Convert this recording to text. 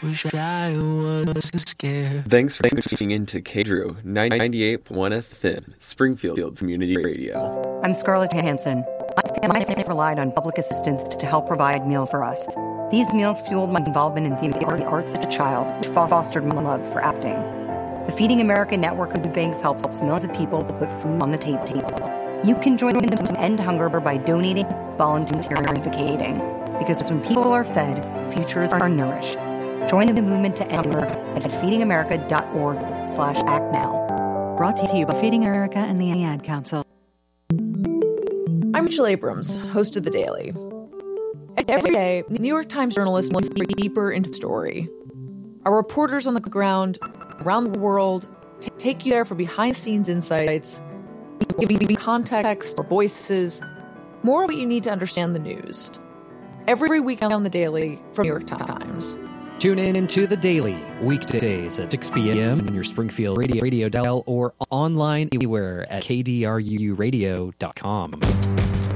Wish I wasn't scared. Thanks for tuning in to KDRU 98.1 FM, Springfield's community radio. I'm Scarlett Johansson. My family relied on public assistance to help provide meals for us. These meals fueled my involvement in the arts as a child, which fostered my love for acting. The Feeding America network of food banks helps millions of people put food on the table. You can join them to end hunger by donating, volunteering, and advocating. Because when people are fed, futures are nourished. Join the movement to end hunger at feedingamerica.org/act now. Brought to you by Feeding America and the Ad Council. I'm Rachel Abrams, host of The Daily. Every day, New York Times journalists look deeper into the story. Our reporters on the ground around the world take you there for behind-the-scenes insights, giving you context or voices, more of what you need to understand the news. Every week on The Daily from New York Times. Tune in into The Daily, weekdays at 6 p.m. on your Springfield radio dial or online anywhere at kdruradio.com.